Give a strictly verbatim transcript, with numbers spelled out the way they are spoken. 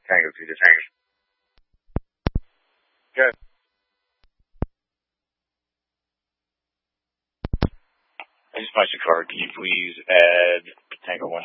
Tango two to Tango. Good. I just punched a card. Can you please add Tango one?